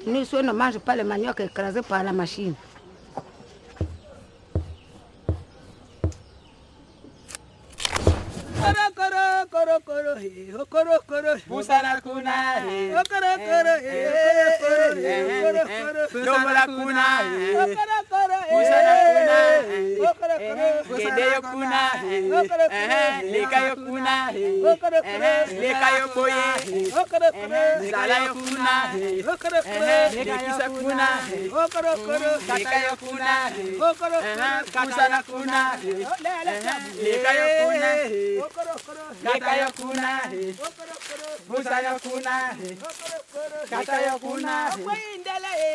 Nous sommes ne mange pas le manioc écrasé par la machine. Pusana kuna he, Lomola kuna he, Pusana kuna he, Kedeyo kuna he, Lekayo kuna he, Lekayo boye he, Zalayo kuna he, Lekisa kuna he, Lekayo kuna he, Pusana kuna he, Lekayo kuna he, Lekayo kuna he, Pusana kuna he, Katayo kuna he.